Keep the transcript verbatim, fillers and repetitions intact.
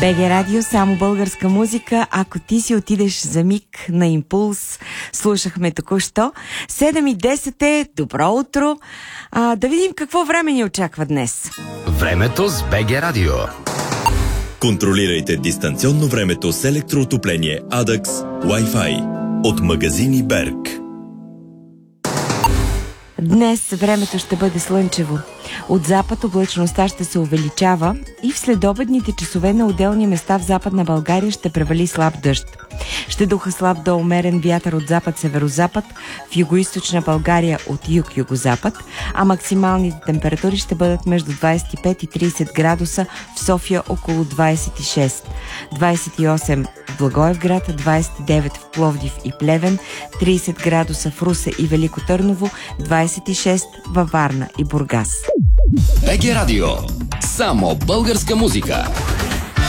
БГ Радио, само българска музика. Ако ти си отидеш за миг на импулс, слушахме току-що. седем и десет е, добро утро. А, да видим какво време ни очаква днес. Времето с БГ Радио. Контролирайте дистанционно времето с електроотопление Adax Wi-Fi от магазини Берг. Днес времето ще бъде слънчево. От запад облачността ще се увеличава и в следобедните часове на отделни места в Западна България ще превали слаб дъжд. Ще духа слаб до умерен вятър от запад-северозапад, в югоизточна България от юг-югозапад, а максималните температури ще бъдат между двадесет и пет и тридесет градуса, в София около двадесет и шест, двадесет и осем в Благоевград, двадесет и девет в Пловдив и Плевен, тридесет градуса в Русе и Велико Търново, двадесет и шест във Варна и Бургас. БГ Радио. Само българска музика.